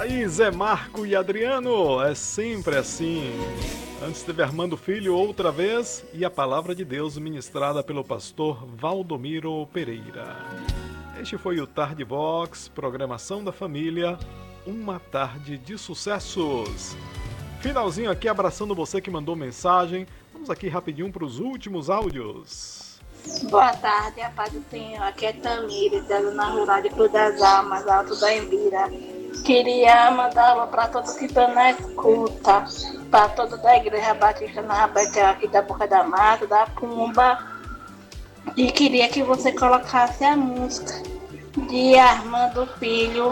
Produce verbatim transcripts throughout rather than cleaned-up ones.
aí, Zé Marco e Adriano, é sempre assim. Antes teve Armando Filho outra vez e a palavra de Deus ministrada pelo pastor Valdomiro Pereira. Este foi o Tarde Vox, programação da família, uma tarde de sucessos. Finalzinho aqui, abraçando você que mandou mensagem. Vamos aqui rapidinho para os últimos áudios. Boa tarde, a paz do Senhor. Aqui é Tamires, da Zona Rural de Cruz das Almas, Alto da Embira. Queria mandar alô para todos que estão na escuta, para todos da Igreja Batista na Rabetel aqui da Boca da Mata, da Pumba. E queria que você colocasse a música de Armando Filho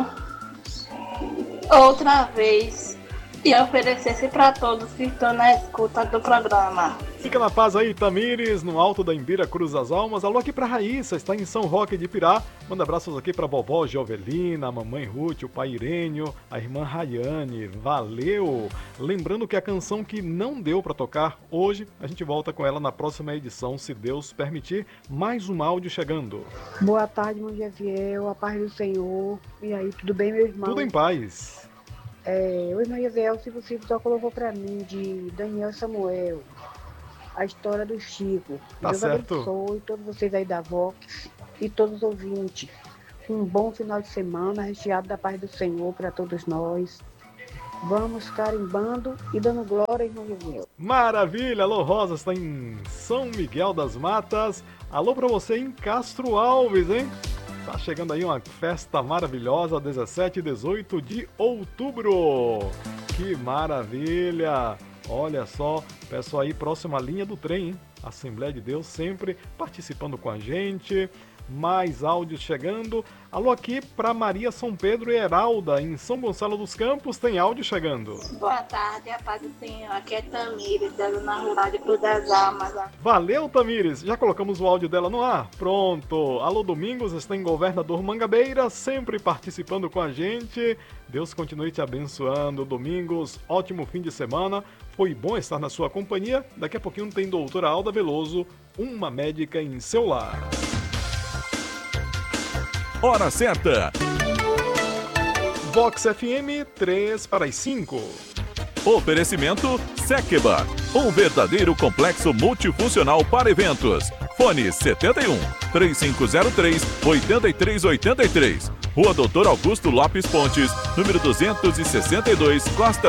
outra vez e oferecesse para todos que estão na escuta do programa. Fica na paz aí, Tamires, no Alto da Embira, Cruz das Almas. Alô aqui pra Raíssa, está em São Roque de Pirá. Manda abraços aqui pra vovó Jovelina, a mamãe Ruth, o pai Irênio, a irmã Rayane. Valeu! Lembrando que a canção que não deu pra tocar hoje, a gente volta com ela na próxima edição, se Deus permitir. Mais um áudio chegando. Boa tarde, meu Jefiel, a paz do Senhor. E aí, tudo bem, meu irmão? Tudo em paz. É, o irmão Jefiel, se possível, só colocou pra mim de Daniel Samuel. A história do Chico. Tá Deus certo. abençoe todos vocês aí da Vox e todos os ouvintes. Um bom final de semana, recheado da paz do Senhor para todos nós. Vamos carimbando e dando glória, irmão Jefiel. Maravilha! Alô, Rosa, está em São Miguel das Matas. Alô pra você em Castro Alves, hein? Tá chegando aí uma festa maravilhosa, dezessete e dezoito de outubro. Que maravilha! Olha só, pessoal aí próximo à linha do trem, hein? Assembleia de Deus sempre participando com a gente. Mais áudios chegando. Alô aqui para Maria São Pedro e Heralda, em São Gonçalo dos Campos, tem áudio chegando. Boa tarde, a paz do Senhor. Aqui é Tamires, da Zona Rural de Cruz das Almas. Valeu, Tamires. Já colocamos o áudio dela no ar? Pronto. Alô, Domingos, está em Governador Mangabeira, sempre participando com a gente. Deus continue te abençoando, Domingos. Ótimo fim de semana. Foi bom estar na sua companhia. Daqui a pouquinho tem doutora Alda Veloso, uma médica em seu lar. Hora certa. Vox F M, três para as cinco. Oferecimento Sekeba, um verdadeiro complexo multifuncional para eventos. Fone setenta e um, três cinco zero três, oito três oito três. Rua Doutor Augusto Lopes Pontes, número duzentos e sessenta e dois, Costa